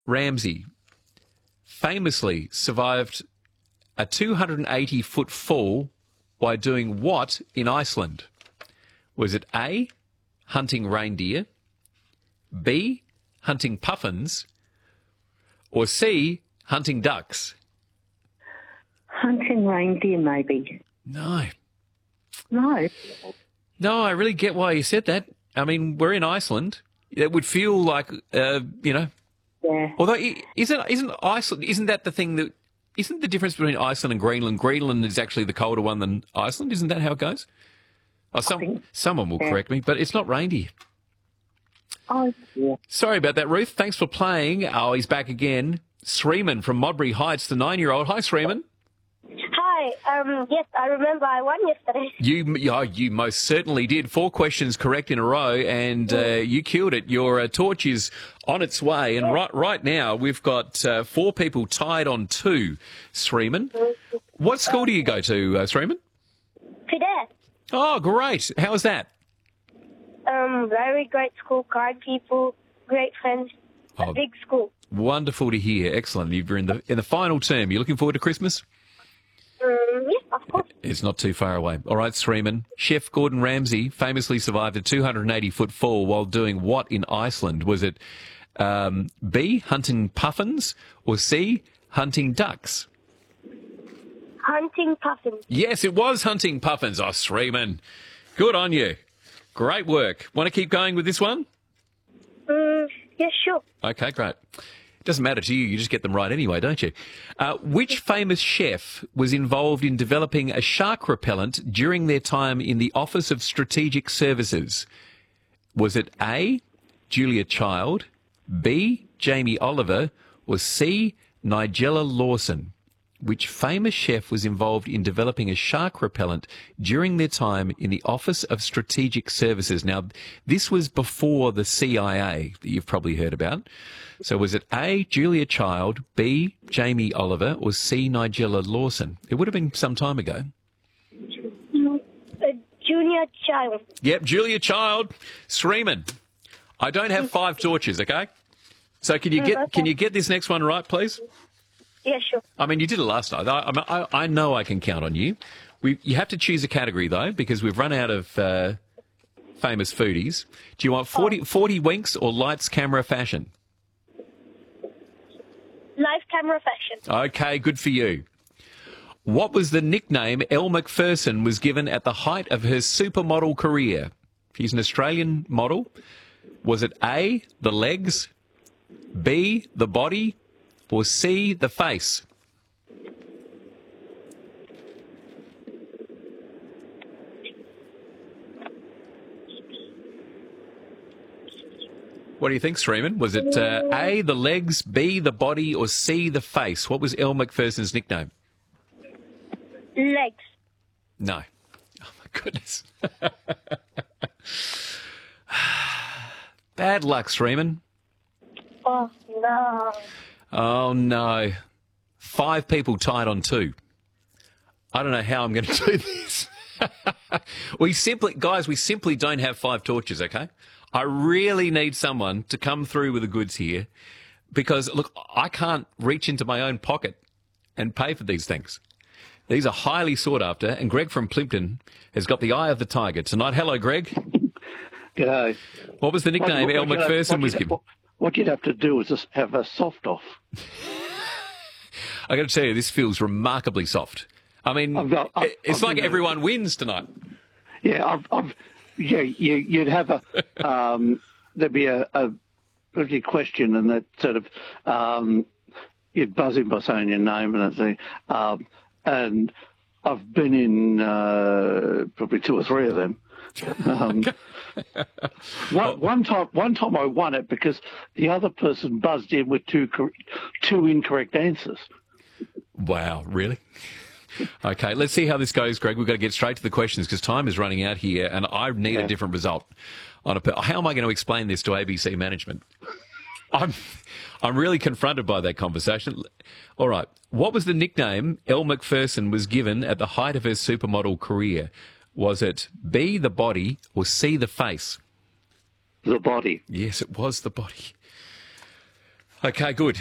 Ramsey famously survived a 280-foot fall by doing what in Iceland? Was it A, hunting reindeer, B, hunting puffins, or C, hunting ducks? Hunting reindeer, maybe. No. No. No, I really get why you said that. I mean, we're in Iceland. It would feel like, Yeah. although isn't Iceland, isn't that the thing that, isn't the difference between Iceland and Greenland? Greenland is actually the colder one than Iceland. Isn't that how it goes? Oh, someone will correct me, but it's not reindeer. Oh, yeah. Sorry about that, Ruth. Thanks for playing. Oh, he's back again. Sreeman from Modbury Heights, the 9-year-old. Hi, Sreeman. Hi. Yes, I remember I won yesterday. You most certainly did. 4 questions correct in a row, and you killed it. Your torch is on its way, and right now we've got 4 people tied on 2. Sreeman, what school do you go to, Sreeman? Cadet. Oh, great. How was that? Very great school, kind people, great friends, a big school. Wonderful to hear. Excellent. You're in the final term. You looking forward to Christmas? Yes, of course. It's not too far away. All right, Sreeman. Chef Gordon Ramsay famously survived a 280-foot fall while doing what in Iceland? Was it B, hunting puffins, or C, hunting ducks? Hunting puffins. Yes, it was hunting puffins. Oh, Sreeman. Good on you. Great work. Want to keep going with this one? Yes, sure. Okay, great. It doesn't matter to you. You just get them right anyway, don't you? Which famous chef was involved in developing a shark repellent during their time in the Office of Strategic Services? Was it A, Julia Child, B, Jamie Oliver, or C, Nigella Lawson? Which famous chef was involved in developing a shark repellent during their time in the Office of Strategic Services? Now, this was before the CIA that you've probably heard about. So was it A, Julia Child, B, Jamie Oliver, or C, Nigella Lawson? It would have been some time ago. Junior Child. Yep, Julia Child. Sreeman, I don't have 5 torches, okay? So can you get this next one right, please? Yeah, sure. I mean, you did it last night. I know I can count on you. You have to choose a category, though, because we've run out of famous foodies. Do you want 40 winks or lights, camera, fashion? Live camera fashion. Okay, good for you. What was the nickname Elle Macpherson was given at the height of her supermodel career? She's an Australian model. Was it A, the legs, B, the body, or C, the face? What do you think, Sreeman? Was it A, the legs, B, the body, or C, the face? What was Elle Macpherson's nickname? Legs. No. Oh, my goodness. Bad luck, Sreeman. Oh, no. Oh, no. 5 people tied on 2. I don't know how I'm going to do this. we simply don't have 5 torches, okay? I really need someone to come through with the goods here because, look, I can't reach into my own pocket and pay for these things. These are highly sought after, and Greg from Plimpton has got the eye of the tiger tonight. Hello, Greg. G'day. What was the nickname Elle Macpherson was given? What you'd have to do is just have a soft off. I got to tell you, this feels remarkably soft. I mean, it's like everyone wins tonight. Yeah, you'd have a there'd be a pretty question, and that sort of you'd buzz in by saying your name and that thing. And I've been in probably 2 or 3 of them. One time I won it because the other person buzzed in with 2 incorrect answers. Wow, really? Okay, let's see how this goes, Greg. We've got to get straight to the questions because time is running out here, and I need a different result. How am I going to explain this to ABC management? I'm really confronted by that conversation. All right, what was the nickname Elle Macpherson was given at the height of her supermodel career? Was it B, the body, or C, the face? The body. Yes, it was the body. Okay, good.